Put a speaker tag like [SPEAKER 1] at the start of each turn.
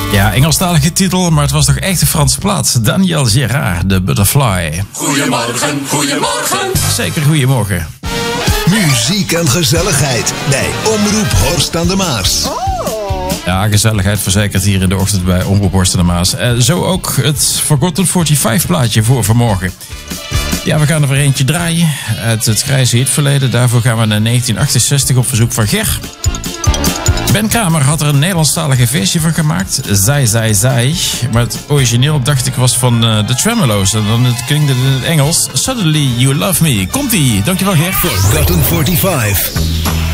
[SPEAKER 1] Ja, Engelstalige titel, maar het was toch echt een Franse plaat. Daniel Gérard, de Butterfly.
[SPEAKER 2] Goedemorgen, goedemorgen.
[SPEAKER 1] Zeker goedemorgen.
[SPEAKER 3] Muziek en gezelligheid bij Omroep Horst aan de Maas.
[SPEAKER 1] Ja, gezelligheid verzekerd hier in de ochtend bij Omroep Horst aan de Maas. Zo ook het Forgotten 45 plaatje voor vanmorgen. Ja, we gaan er weer eentje draaien uit het grijze hitverleden. Daarvoor gaan we naar 1968 op verzoek van Ger. Ben Kramer had er een Nederlandstalige versie van gemaakt. Zij. Maar het origineel, dacht ik, was van The Tremolo's. En dan klinkt het in het Engels. Suddenly You Love Me. Komt-ie. Dankjewel, Ger.
[SPEAKER 3] Forgotten 45.